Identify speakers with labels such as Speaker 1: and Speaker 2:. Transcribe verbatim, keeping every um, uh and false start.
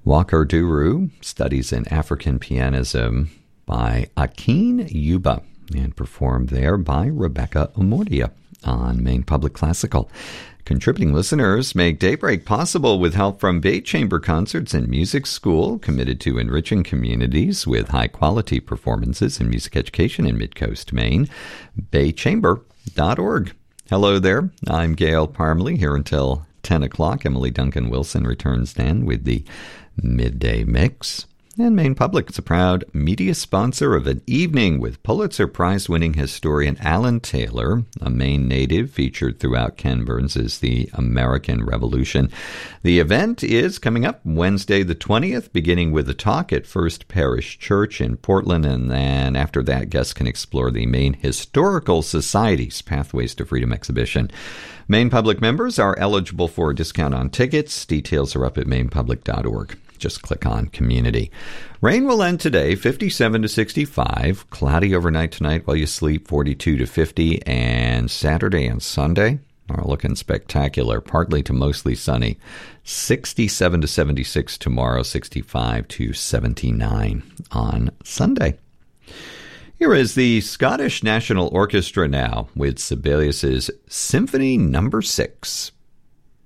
Speaker 1: Walker Duru, Studies in African Pianism by Akin Yuba, and performed there by Rebecca Omordia on Maine Public Classical. Contributing listeners make Daybreak possible with help from Bay Chamber Concerts and Music School, committed to enriching communities with high-quality performances in music education in Mid-Coast, Maine. bay chamber dot org. Hello there. I'm Gail Parmley, here until ten o'clock. Emily Duncan Wilson returns then with the Midday Mix. And Maine Public is a proud media sponsor of an evening with Pulitzer Prize-winning historian Alan Taylor, a Maine native featured throughout Ken Burns' The American Revolution. The event is coming up Wednesday the twentieth, beginning with a talk at First Parish Church in Portland, and then after that, guests can explore the Maine Historical Society's Pathways to Freedom exhibition. Maine Public members are eligible for a discount on tickets. Details are up at maine public dot org. Just click on Community. Rain will end today, fifty-seven to sixty-five. Cloudy overnight tonight while you sleep, forty-two to fifty. And Saturday and Sunday are looking spectacular, partly to mostly sunny. sixty-seven to seventy-six tomorrow, sixty-five to seventy-nine on Sunday. Here is the Scottish National Orchestra now with Sibelius's Symphony Number Six.